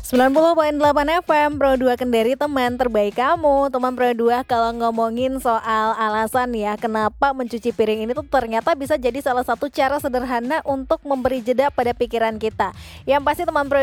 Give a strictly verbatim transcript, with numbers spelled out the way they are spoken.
sembilan puluh koma delapan F M Pro dua Kendari, teman terbaik kamu. Teman Pro dua, kalau ngomongin soal alasan ya kenapa mencuci piring ini tuh ternyata bisa jadi salah satu cara sederhana untuk memberi jeda pada pikiran kita. Yang pasti teman Pro